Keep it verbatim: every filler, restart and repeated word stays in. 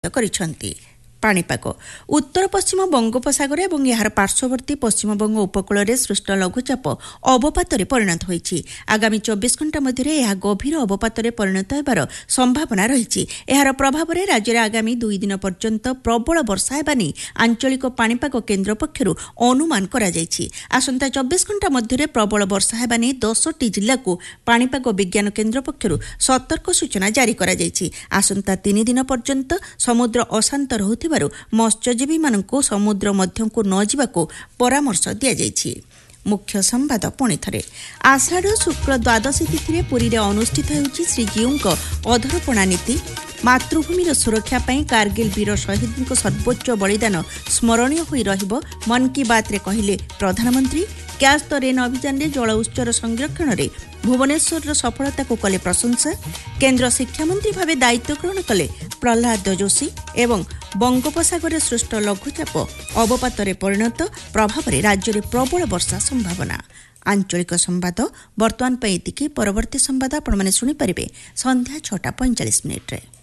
କରିଛନ୍ତି। ପାଣିପାଗ ଉତ୍ତର ପଶ୍ଚିମ ବଙ୍ଗୋପସାଗର ଏବଂ ଏହାର ପାର୍ଶ୍ୱବର୍ତ୍ତୀ ପଶ୍ଚିମବଙ୍ଗ ଉପକୂଳରେ ସୃଷ୍ଟ ଲଘୁଚାପ ଅବପାତରେ ପରିଣତ ହୋଇଛି। ଆଗାମୀ ଚବିଶ ଘଣ୍ଟା ମଧ୍ୟରେ ଏହା ଗଭୀର ଅବପାତରେ ପରିଣତ ହେବାର ସମ୍ଭାବନା ରହିଛି। ଏହାର ପ୍ରଭାବରେ ରାଜ୍ୟରେ ଆଗାମୀ ଦୁଇ ଦିନ ପର୍ଯ୍ୟନ୍ତ ପ୍ରବଳ ବର୍ଷା ହେବା ନେଇ ଆଞ୍ଚଳିକ ପାଣିପାଗ କେନ୍ଦ୍ର ପକ୍ଷରୁ ଅନୁମାନ କରାଯାଇଛି। ଆସନ୍ତା ଚବିଶ ଘଣ୍ଟା ମଧ୍ୟରେ ପ୍ରବଳ ବର୍ଷା ହେବା ନେଇ ଦଶଟି ଜିଲ୍ଲାକୁ ପାଣିପାଗ ବିଜ୍ଞାନ କେନ୍ଦ୍ର ପକ୍ଷରୁ ସତର୍କ ସୂଚନା ଜାରି କରାଯାଇଛି। ଆସନ୍ତା ତିନି ଦିନ ପର୍ଯ୍ୟନ୍ତ ସମୁଦ୍ର ଅଶାନ୍ତ ରହୁଥିବା ମତ୍ସ୍ୟଜୀବୀମାନଙ୍କୁ ସମୁଦ୍ର ମଧ୍ୟକୁ ନ ଯିବାକୁ ପରାମର୍ଶ ଦିଆଯାଇଛି। ମୁଖ୍ୟ ସମ୍ବାଦ ପୁଣି ଥରେ ଆଷାଢ଼ ଶୁକ୍ଳ ଦ୍ୱାଦଶୀ ତିଥିରେ ପୁରୀରେ ଅନୁଷ୍ଠିତ ହେଉଛି ଶ୍ରୀଜୀଉଙ୍କ ଅଧରପଣା ନୀତି। ମାତୃଭୂମିର ସୁରକ୍ଷା ପାଇଁ କାର୍ଗିଲ ବୀର ଶହୀଦଙ୍କ ସର୍ବୋଚ୍ଚ ବଳିଦାନ ସ୍ମରଣୀୟ ହୋଇ ରହିବ ମନ୍ କି ବାତ୍ରେ କହିଲେ ପ୍ରଧାନମନ୍ତ୍ରୀ। କ୍ୟାଚ୍ ଦ ରେନ୍ ଅଭିଯାନରେ ଜଳ ଉତ୍ସର ସଂରକ୍ଷଣରେ ଭୁବନେଶ୍ୱରର ସଫଳତାକୁ କଲେ ପ୍ରଶଂସା। କେନ୍ଦ୍ର ଶିକ୍ଷାମନ୍ତ୍ରୀ ଭାବେ ଦାୟିତ୍ୱ ଗ୍ରହଣ କଲେ ପ୍ରହ୍ଲାଦ ଯୋଶୀ ଏବଂ ବଙ୍ଗୋପସାଗରରେ ସୃଷ୍ଟ ଲଘୁଚାପ ଅବପାତରେ ପରିଣତ ପ୍ରଭାବରେ ରାଜ୍ୟରେ ପ୍ରବଳ ବର୍ଷା ସମ୍ଭାବନା। ଆଞ୍ଚଳିକ ସମ୍ବାଦ ବର୍ତ୍ତମାନ ପାଇଁ ଏତିକି। ପରବର୍ତ୍ତୀ ସମ୍ବାଦ ଆପଣମାନେ ଶୁଣିପାରିବେ ସନ୍ଧ୍ୟା ଛଅଟା ପଇଁଚାଳିଶ ମିନିଟ୍ରେ।